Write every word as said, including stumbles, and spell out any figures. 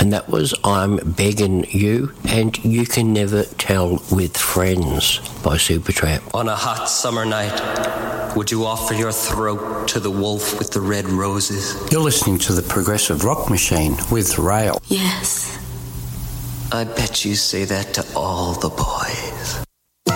And that was I'm Begging You and You Can Never Tell with Friends by Supertramp. On a hot summer night, would you offer your throat to the wolf with the red roses? You're listening to the Progressive Rock Machine with Rail. Yes. I bet you say that to all the boys.